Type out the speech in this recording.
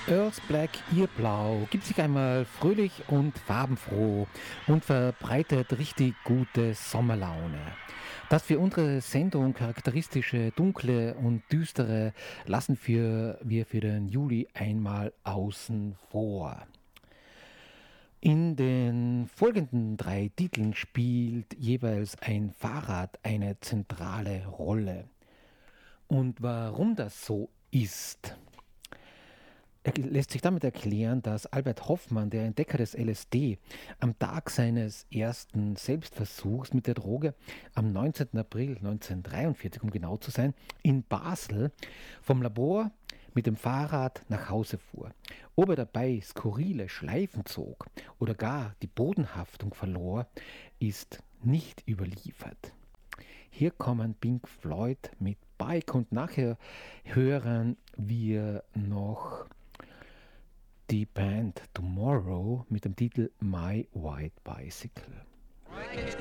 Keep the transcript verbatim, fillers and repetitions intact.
Earth Black, ihr Blau, gibt sich einmal fröhlich und farbenfroh und verbreitet richtig gute Sommerlaune. Das für unsere Sendung charakteristische dunkle und düstere lassen für, wir für den Juli einmal außen vor. In den folgenden drei Titeln spielt jeweils ein Fahrrad eine zentrale Rolle. Und warum das so ist, er lässt sich damit erklären, dass Albert Hoffmann, der Entdecker des L S D, am Tag seines ersten Selbstversuchs mit der Droge am neunzehnten April neunzehnhundertdreiundvierzig, um genau zu sein, in Basel vom Labor mit dem Fahrrad nach Hause fuhr. Ob er dabei skurrile Schleifen zog oder gar die Bodenhaftung verlor, ist nicht überliefert. Hier kommen Pink Floyd mit Bike und nachher hören wir noch die Band Tomorrow mit dem Titel My White Bicycle.